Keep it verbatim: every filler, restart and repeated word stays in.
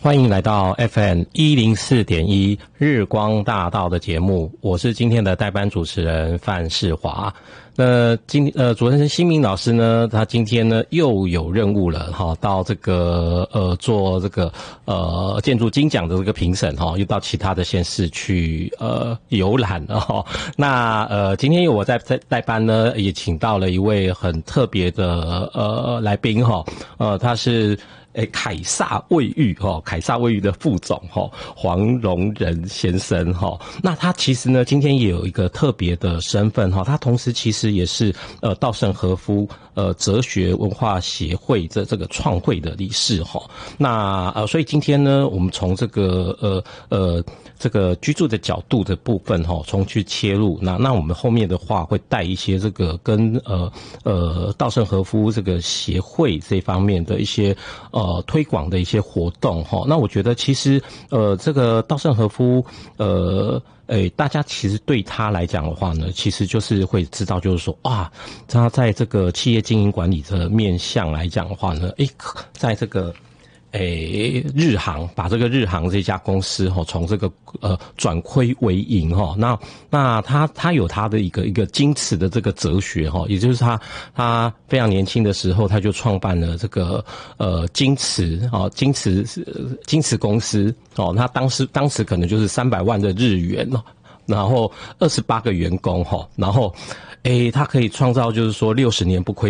欢迎来到 F M 一零四点一 日光大道的节目，我是今天的代班主持人范世华。那今呃，主持人新明老师呢，他今天呢又有任务了哈，到这个呃做这个呃建筑金奖的这个评审哈，又到其他的县市去呃游览了哈。那呃，今天有我在在代班呢，也请到了一位很特别的呃来宾哈，呃，他是。诶，凯撒卫浴哈，凯撒卫浴的副总哈，黄荣仁先生哈。那他其实呢，今天也有一个特别的身份哈，他同时其实也是呃稻盛和夫呃哲学文化协会的这个创会的理事哈。那呃，所以今天呢，我们从这个呃呃这个居住的角度的部分哈，从去切入。那那我们后面的话会带一些这个跟呃呃稻盛和夫这个协会这方面的一些呃。呃，推广的一些活动哈，那我觉得其实呃，这个稻盛和夫呃，诶，大家其实对他来讲的话呢，其实就是会知道，就是说啊，他在这个企业经营管理的面向来讲的话呢，诶，在这个。诶，日航把这个日航这家公司哈，从这个呃转亏为盈哈，那那他他有他的一个一个矜持的这个哲学哈，也就是他他非常年轻的时候他就创办了这个呃矜持啊矜持矜持公司哦，他当时当时可能就是三百万的日元哦，然后二十八个员工哈，然后诶他可以创造就是说六十年不亏